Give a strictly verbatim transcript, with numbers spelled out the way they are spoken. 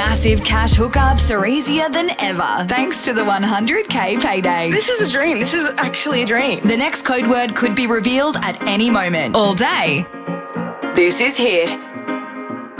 Massive cash hookups are easier than ever thanks to the one hundred K payday. This is a dream. This is actually a dream. The next code word could be revealed at any moment. All day. This is Hit.